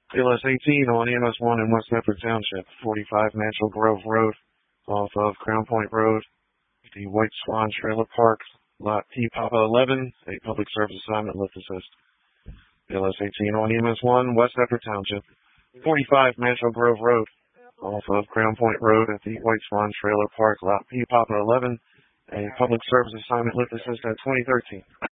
BLS 18 on EMS 1 in West Bedford Township, 45 Natural Grove Road, off of Crown Point Road, the White Swan Trailer Park, Lot P Papa 11, a public service assignment lift assist. BLS 18 on EMS 1, West Bedford Township, 45 Natural Grove Road, off of Crown Point Road at the White Swan Trailer Park, Lot P Papa 11, a public service assignment lift assist at 2013.